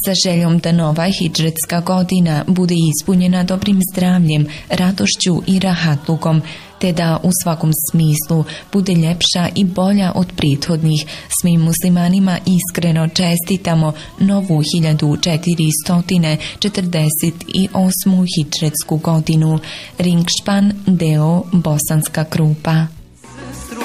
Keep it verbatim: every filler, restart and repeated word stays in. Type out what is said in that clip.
sa željom da nova hidžretska godina bude ispunjena dobrim zdravljem, radošću i rahatlukom, te da u svakom smislu bude ljepša i bolja od prethodnih, svim muslimanima iskreno čestitamo novu hiljadu četiristo četrdeset osmu hidžretsku godinu. Ringšpan, deo Bosanska Krupa.